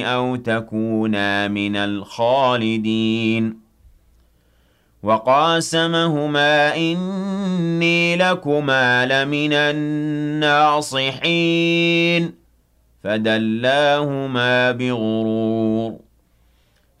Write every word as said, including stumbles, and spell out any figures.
أَوْ تَكُونَا مِنَ الْخَالِدِينَ وَقَاسَمَهُمَا إِنِّي لَكُمَا لَمِنَ النَّاصِحِينَ فَدَلَّاهُمَا بِغُرُورٍ